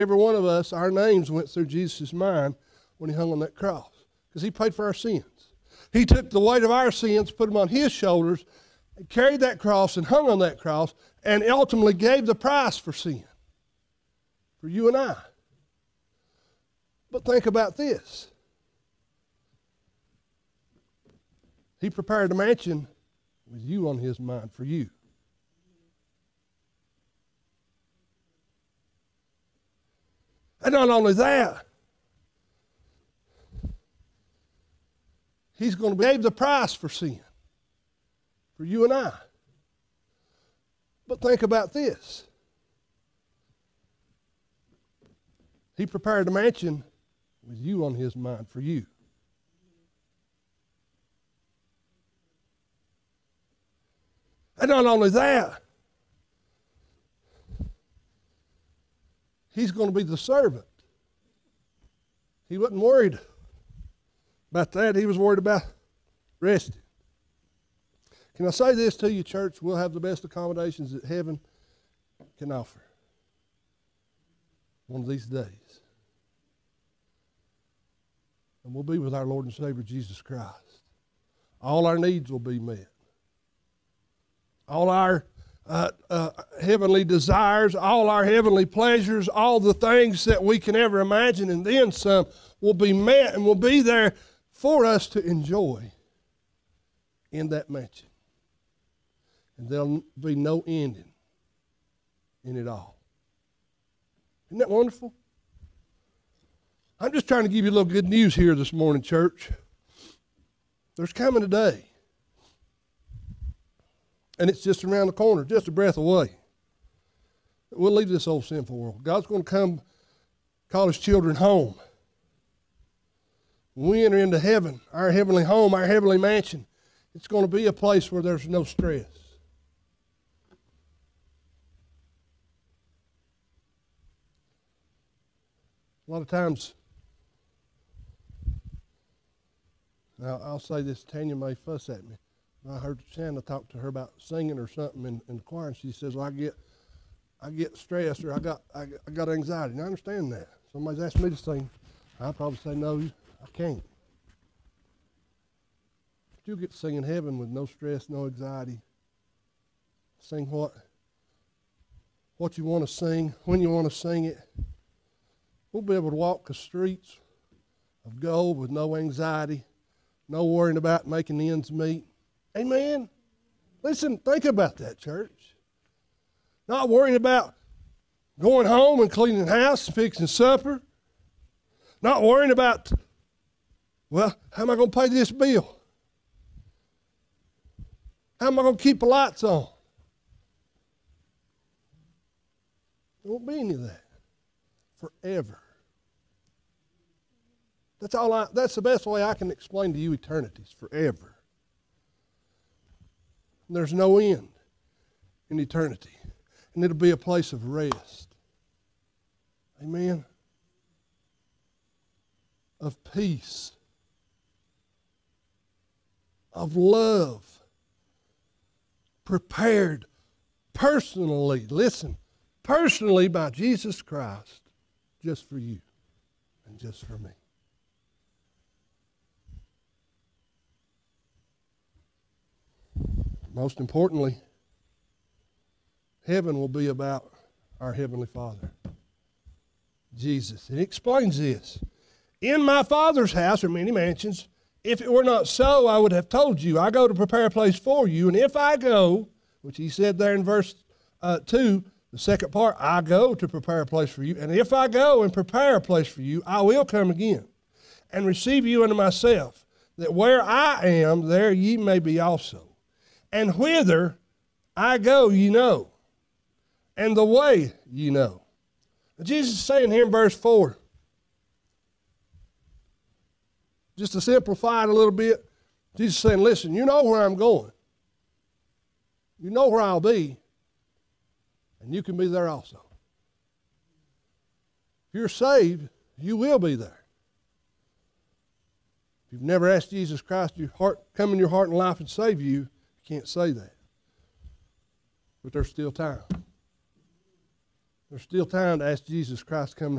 Every one of us, our names went through Jesus' mind when he hung on that cross because he paid for our sins. He took the weight of our sins, put them on his shoulders, and carried that cross and hung on that cross and ultimately gave the price for sin, for you and I. But think about this. He prepared a mansion with you on his mind for you. And not only that, he's going to pay the price for sin, for you and I. But think about this. He prepared a mansion with you on his mind for you. And not only that, he's going to be the servant. He wasn't worried about that. He was worried about resting. Can I say this to you, church? We'll have the best accommodations that heaven can offer one of these days. And we'll be with our Lord and Savior Jesus Christ. All our needs will be met. All our heavenly desires, all our heavenly pleasures, all the things that we can ever imagine and then some will be met and will be there for us to enjoy in that mansion. And there'll be no ending in it all. Isn't that wonderful? I'm just trying to give you a little good news here this morning, church. There's coming a day, and it's just around the corner, just a breath away. We'll leave this old sinful world. God's going to come call his children home. When we enter into heaven, our heavenly home, our heavenly mansion, it's going to be a place where there's no stress. A lot of times, now I'll say this, Tanya may fuss at me. I heard Shanna talk to her about singing or something in the choir, and she says, well, I get stressed or I got anxiety. And I understand that. Somebody's asked me to sing. I'll probably say, no, I can't. But you'll get to sing in heaven with no stress, no anxiety. Sing what you want to sing, when you want to sing it. We'll be able to walk the streets of gold with no anxiety, no worrying about making the ends meet. Amen? Listen, think about that, church. Not worrying about going home and cleaning the house and fixing supper. Not worrying about, well, how am I going to pay this bill? How am I going to keep the lights on? There won't be any of that. Forever. That's the best way I can explain to you eternity's forever. There's no end in eternity. And it'll be a place of rest. Amen. Of peace. Of love. Prepared personally, listen, personally by Jesus Christ, just for you and just for me. Most importantly, heaven will be about our Heavenly Father, Jesus. And he explains this. In my Father's house are many mansions. If it were not so, I would have told you. I go to prepare a place for you. And if I go, which he said there in verse 2, the second part, I go to prepare a place for you. And if I go and prepare a place for you, I will come again and receive you unto myself, that where I am, there ye may be also. And whither I go, ye know, and the way ye know. Now, Jesus is saying here in verse 4, just to simplify it a little bit, Jesus is saying, listen, you know where I'm going. You know where I'll be, and you can be there also. If you're saved, you will be there. If you've never asked Jesus Christ to come in your heart and life and save you, you can't say that. But there's still time. There's still time to ask Jesus Christ to come